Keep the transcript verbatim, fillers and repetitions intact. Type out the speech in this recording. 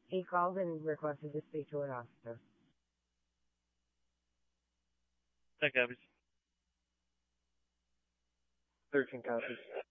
A call been requested to speak to an officer. Thank you, Abby. thirteen copies.